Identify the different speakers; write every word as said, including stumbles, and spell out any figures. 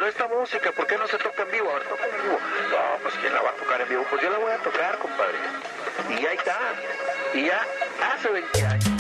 Speaker 1: pero esta música, ¿por qué no se toca en vivo? A ver, toca en vivo. No, pues ¿quién la va a tocar en vivo? Pues yo la voy a tocar, compadre. Y ahí está. Y ya hace veinte años.